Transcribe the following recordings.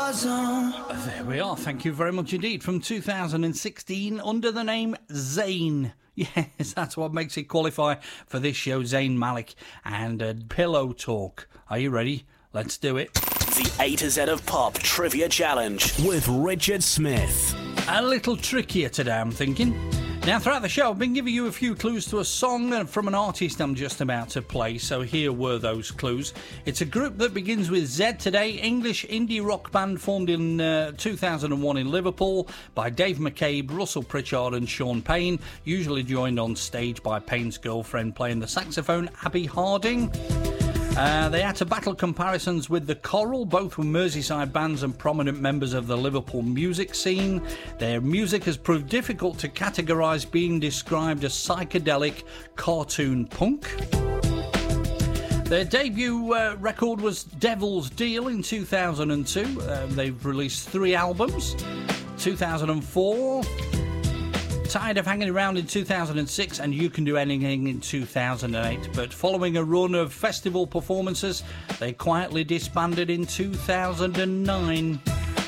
There we are. Thank you very much indeed. From 2016, under the name Zayn. Yes, that's what makes it qualify for this show, Zayn Malik and Pillow Talk. Are you ready? Let's do it. The A to Z of Pop Trivia Challenge with Richard Smith. A little trickier today, I'm thinking. Now, throughout the show, I've been giving you a few clues to a song from an artist I'm just about to play, so here were those clues. It's a group that begins with Z today, English indie rock band formed in 2001 in Liverpool by Dave McCabe, Russell Pritchard and Sean Payne, usually joined on stage by Payne's girlfriend playing the saxophone, Abby Harding. They had to battle comparisons with The Coral, both were Merseyside bands and prominent members of the Liverpool music scene. Their music has proved difficult to categorise, being described as psychedelic cartoon punk. Their debut record was Devil's Deal in 2002. They've released 3 albums. 2004... Tired of Hanging Around in 2006 and You Can Do Anything in 2008, but following a run of festival performances, they quietly disbanded in 2009.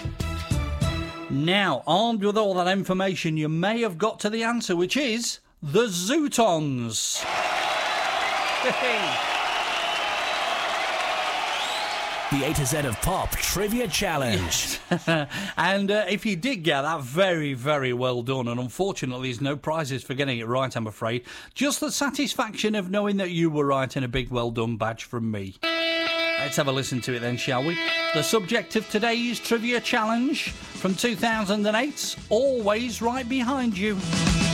Now, armed with all that information, you may have got to the answer, which is the Zootons. The A to Z of Pop Trivia Challenge. And if you did get that, very, very well done. And unfortunately, there's no prizes for getting it right, I'm afraid. Just the satisfaction of knowing that you were right and a big well done badge from me. Let's have a listen to it then, shall we? The subject of today's Trivia Challenge from 2008's Always Right Behind You.